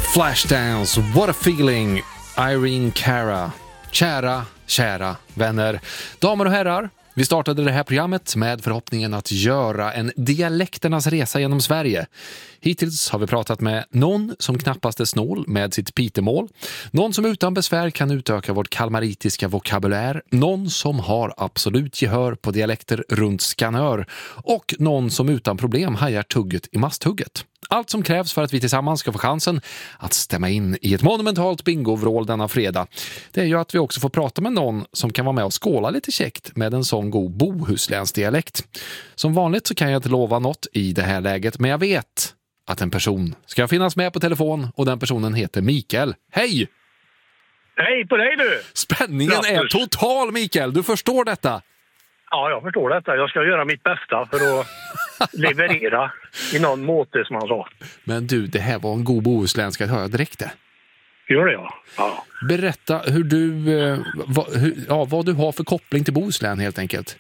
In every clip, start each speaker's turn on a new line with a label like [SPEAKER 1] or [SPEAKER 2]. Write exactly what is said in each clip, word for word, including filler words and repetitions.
[SPEAKER 1] Flashdance, What a Feeling, Irene Cara. Kära, kära vänner, damer och herrar, vi startade det här programmet med förhoppningen att göra en dialekternas resa genom Sverige. Hittills har vi pratat med någon som knappast är snål med sitt pitemål, någon som utan besvär kan utöka vårt kalmaritiska vokabulär, någon som har absolut gehör på dialekter runt Skanör och någon som utan problem hajar tugget i masthugget. Allt som krävs för att vi tillsammans ska få chansen att stämma in i ett monumentalt bingovrål denna fredag, det är ju att vi också får prata med någon som kan vara med och skåla lite käckt med en sån god bohuslänsk dialekt. Som vanligt så kan jag inte lova något i det här läget, men jag vet att en person ska finnas med på telefon och den personen heter Mikael. Hej!
[SPEAKER 2] Hej på dig du!
[SPEAKER 1] Spänningen
[SPEAKER 2] Grattis.
[SPEAKER 1] är total, Mikael. Du förstår detta?
[SPEAKER 2] Ja, jag förstår detta. Jag ska göra mitt bästa för att leverera i någon måte som han sa.
[SPEAKER 1] Men du, det här var en god bohuslänska, det hör jag direkt det.
[SPEAKER 2] Gör det ja. ja.
[SPEAKER 1] Berätta hur du, eh, vad, hur, ja, vad du har för koppling till Bohuslän helt enkelt.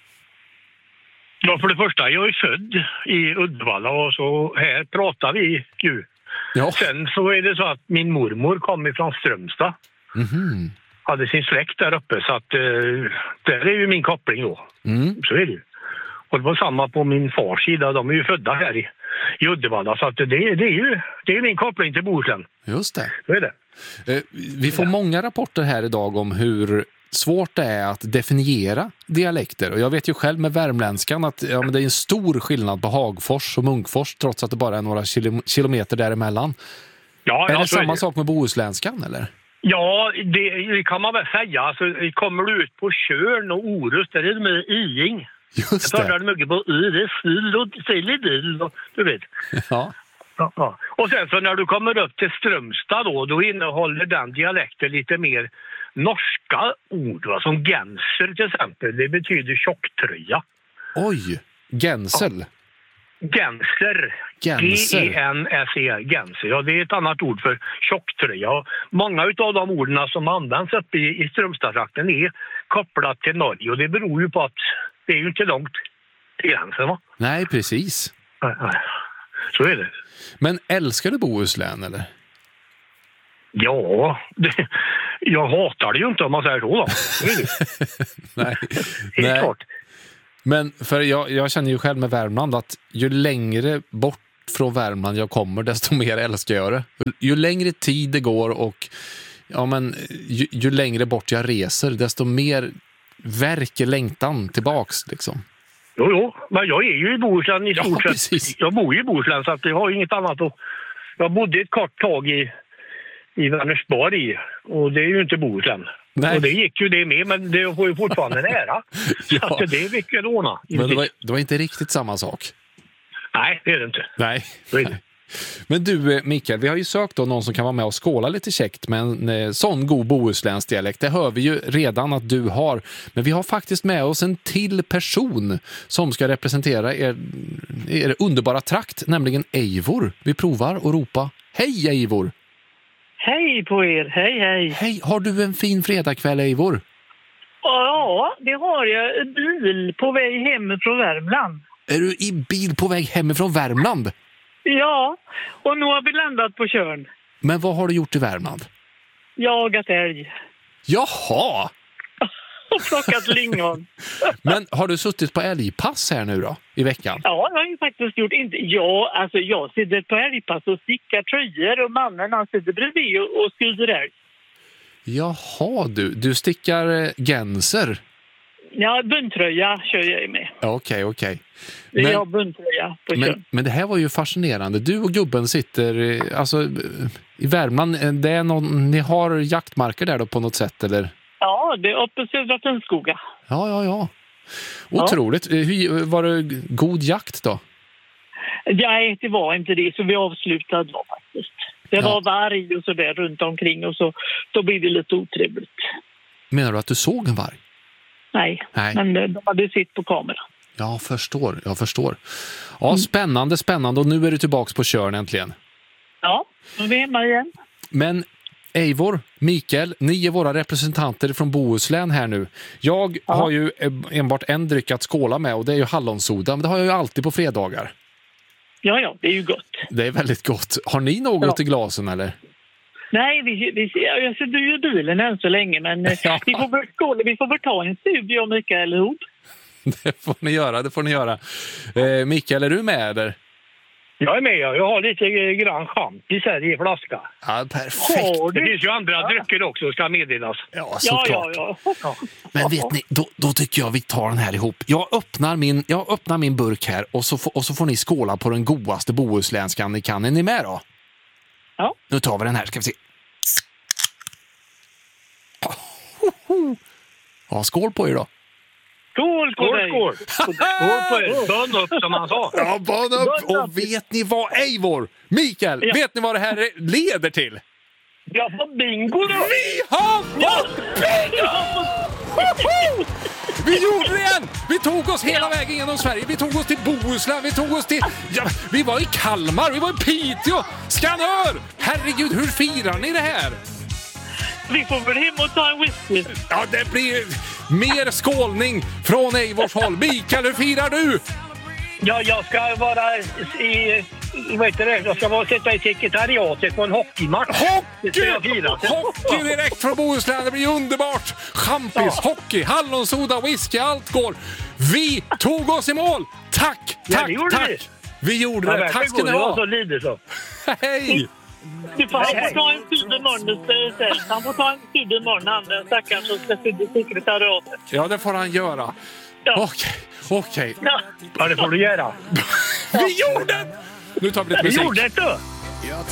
[SPEAKER 2] Ja, för det första, jag är född i Uddevalla och så här pratar vi ju.
[SPEAKER 1] Ja.
[SPEAKER 2] Sen så är det så att min mormor kom ifrån Strömstad.
[SPEAKER 1] Mhm.
[SPEAKER 2] Hade sin släkt där uppe så att eh, där är ju min koppling då.
[SPEAKER 1] Mm.
[SPEAKER 2] Så är det ju. Och det var samma på min fars sida. De är ju födda här i, i Uddevalla. Så att det, det är ju det är min koppling till Bohuslän.
[SPEAKER 1] Just det.
[SPEAKER 2] Så är det.
[SPEAKER 1] Eh, vi får många rapporter här idag om hur svårt det är att definiera dialekter. Och jag vet ju själv med värmländskan att ja, men det är en stor skillnad på Hagfors och Munkfors trots att det bara är några kilo- kilometer däremellan.
[SPEAKER 2] Ja,
[SPEAKER 1] är
[SPEAKER 2] ja,
[SPEAKER 1] det
[SPEAKER 2] så
[SPEAKER 1] samma
[SPEAKER 2] är det.
[SPEAKER 1] sak med bohusländskan eller?
[SPEAKER 2] Ja, det, det kan man väl säga. Alltså, kommer du ut på Tjörn och Orust, där är det med iing.
[SPEAKER 1] Just
[SPEAKER 2] Jag
[SPEAKER 1] det.
[SPEAKER 2] talar mycket på i, det är sill och sill och du vet.
[SPEAKER 1] Ja.
[SPEAKER 2] Ja, ja. Och sen så när du kommer upp till Strömstad då, då innehåller den dialekten lite mer norska ord, va? Som genser till exempel. Det betyder tjocktröja.
[SPEAKER 1] Oj, gensel.
[SPEAKER 2] Genser.
[SPEAKER 1] Genser.
[SPEAKER 2] G E N S E R. Genser. Ja, det är ett annat ord för tjocktröja. Och många av de orden som används uppe i, i Strömstadstrakten är kopplat till Norge. Och det beror ju på att det är ju inte långt till gränsen, va?
[SPEAKER 1] Nej, precis.
[SPEAKER 2] Nej, nej. Så är det.
[SPEAKER 1] Men älskar du Bohuslän eller?
[SPEAKER 2] Ja, det, jag hatar det ju inte om man säger så då. Det är det.
[SPEAKER 1] Nej.
[SPEAKER 2] Helt
[SPEAKER 1] Nej.
[SPEAKER 2] klart.
[SPEAKER 1] Men för jag, jag känner ju själv med Värmland att ju längre bort från Värmland jag kommer desto mer älskar jag det. Ju längre tid det går och ja, men, ju, ju längre bort jag reser desto mer verkar längtan tillbaks liksom.
[SPEAKER 2] Jo, jo, men jag är ju i Bohuslän i
[SPEAKER 1] Ja,
[SPEAKER 2] stort sett.
[SPEAKER 1] precis.
[SPEAKER 2] Jag bor ju i Bohuslän så att jag har inget annat att... Jag bodde ett kort tag i, i Vänersborg och det är ju inte Bohuslän.
[SPEAKER 1] Nej.
[SPEAKER 2] Och det gick ju det med, men det får ju fortfarande nära.
[SPEAKER 1] Ja.
[SPEAKER 2] Så att det är mycket låna.
[SPEAKER 1] Men det var, det var inte riktigt samma sak.
[SPEAKER 2] Nej, det är det inte.
[SPEAKER 1] Nej.
[SPEAKER 2] Så är det.
[SPEAKER 1] Men du Mikael, vi har ju sökt då någon som kan vara med och skåla lite käckt med en eh, sån god bohuslänsk dialekt. Det hör vi ju redan att du har. Men vi har faktiskt med oss en till person som ska representera er, er underbara trakt, nämligen Eivor. Vi provar och ropa hej Eivor!
[SPEAKER 3] Hej på er, hej hej.
[SPEAKER 1] Hej, har du en fin fredagkväll Eivor?
[SPEAKER 3] Ja, det har jag. En bil på väg hem från Värmland.
[SPEAKER 1] Är du i bil på väg hemifrån Värmland?
[SPEAKER 3] Ja, och nu har vi landat på Tjörn.
[SPEAKER 1] Men vad har du gjort i Värmland?
[SPEAKER 3] Jagat älg.
[SPEAKER 1] Jaha!
[SPEAKER 3] Och plockat lingon.
[SPEAKER 1] Men har du suttit på älgpass här nu då, i veckan?
[SPEAKER 3] Ja, det har jag faktiskt gjort. Inte, ja, alltså jag sitter på älgpass och stickar tröjor och mannen han sitter bredvid och, och skriver älg.
[SPEAKER 1] Jaha du, du stickar eh, genser.
[SPEAKER 3] Ja, bundtröja kör jag med.
[SPEAKER 1] Ja, Okej, okej.
[SPEAKER 3] Det är
[SPEAKER 1] Men,
[SPEAKER 3] jag bundtröja på Tjörn.
[SPEAKER 1] men, men det här var ju fascinerande. Du och gubben sitter eh, alltså, eh, i Värmland. eh, Det är någon, ni har jaktmarker där då på något sätt, eller?
[SPEAKER 3] Ja, det är uppe i Södra Tönskoga.
[SPEAKER 1] Ja, ja, ja. Otroligt. Eh, Hur, var det god jakt då?
[SPEAKER 3] Nej, det var inte det, så vi avslutade då faktiskt. Det
[SPEAKER 1] Ja.
[SPEAKER 3] var varg och så där runt omkring och så då blev det lite otrevligt.
[SPEAKER 1] Menar du att du såg en varg?
[SPEAKER 3] Nej,
[SPEAKER 1] Nej.
[SPEAKER 3] men eh, de hade sitt på kamera.
[SPEAKER 1] Jag förstår, jag förstår. Ja, spännande, spännande. Och nu är du tillbaka på Tjörn äntligen.
[SPEAKER 3] Ja, nu är vi hemma igen.
[SPEAKER 1] Men Eivor, Mikael, ni är våra representanter från Bohuslän här nu. Jag
[SPEAKER 3] Ja.
[SPEAKER 1] har ju enbart en dryck att skåla med och det är ju hallonsoda. Men det har jag ju alltid på fredagar.
[SPEAKER 3] Ja, ja, det är ju gott.
[SPEAKER 1] Det är väldigt gott. Har ni något
[SPEAKER 3] Ja.
[SPEAKER 1] i glasen eller?
[SPEAKER 3] Nej, vi, vi, jag sitter ju i bilen än så länge, men eh,
[SPEAKER 1] Ja.
[SPEAKER 3] vi, får väl, skåla- vi får väl ta en studio om Mikael ihop.
[SPEAKER 1] Det får ni göra, det får ni göra. Eh, Mikael, är du med eller?
[SPEAKER 2] Jag är med, ja. Jag har lite eh, grann champis här i flaska.
[SPEAKER 1] Ja, perfekt.
[SPEAKER 3] Har
[SPEAKER 2] Det
[SPEAKER 3] du?
[SPEAKER 2] finns ju andra drycker också, ska meddelas.
[SPEAKER 1] Ja,
[SPEAKER 3] Ja,
[SPEAKER 1] såklart.
[SPEAKER 3] ja, ja.
[SPEAKER 1] Men vet ni, då, då tycker jag vi tar den här ihop. Jag öppnar min, jag öppnar min burk här och så, får- och så får ni skåla på den godaste bohuslänskan ni kan. Är ni med då?
[SPEAKER 3] Ja.
[SPEAKER 1] Nu tar vi den här, ska vi se. Ja, skål på er då.
[SPEAKER 3] Skål på
[SPEAKER 2] Skål,
[SPEAKER 3] dig!
[SPEAKER 2] skål! Skål på er! Bön upp, som han sa.
[SPEAKER 1] Ja, bana upp. Och vet ni vad, Eivor? Mikael,
[SPEAKER 3] Ja.
[SPEAKER 1] vet ni vad det här leder till?
[SPEAKER 2] Jag får bingo då!
[SPEAKER 1] Vi har fått bingo! Woho! Vi gjorde det igen! Vi tog oss hela vägen genom Sverige. Vi tog oss till Bohuslän, vi tog oss till... Ja, vi var i Kalmar, vi var i Piteå, Skanör! Herregud, hur firar ni det här?
[SPEAKER 3] Vi får väl hem och ta en whisky.
[SPEAKER 1] Ja, det blir mer skålning från Eivors håll. Mikael, hur firar du?
[SPEAKER 2] Ja, jag ska vara i... i vad heter det? Jag ska vara sätta i sekretariatet på en hockeymatch. Det ska
[SPEAKER 1] Hockey!
[SPEAKER 2] jag fira.
[SPEAKER 1] Hockey direkt från Bohuslän, det blir underbart! Champis,
[SPEAKER 2] Ja.
[SPEAKER 1] hockey, hallonsoda, whisky, allt går. Vi tog oss i mål! Tack,
[SPEAKER 2] Ja,
[SPEAKER 1] tack,
[SPEAKER 2] det gjorde
[SPEAKER 1] tack!
[SPEAKER 2] vi.
[SPEAKER 1] Vi gjorde
[SPEAKER 2] Ja,
[SPEAKER 1] det, tack ska ni
[SPEAKER 2] det var så
[SPEAKER 1] ha!
[SPEAKER 2] lite så.
[SPEAKER 1] Hej!
[SPEAKER 3] Du får, han
[SPEAKER 2] Hej, hej.
[SPEAKER 3] får ta en stund imorgon istället. Han får ta en stund imorgon, han den stackaren som ska sitta i sekretariatet.
[SPEAKER 1] Ja, det får han göra.
[SPEAKER 3] Ja.
[SPEAKER 1] Okej, okej.
[SPEAKER 3] Ja.
[SPEAKER 2] Ja, det får du göra.
[SPEAKER 1] Vi gjorde det! Nu tar vi lite
[SPEAKER 2] Vi
[SPEAKER 1] musik.
[SPEAKER 2] gjorde det då!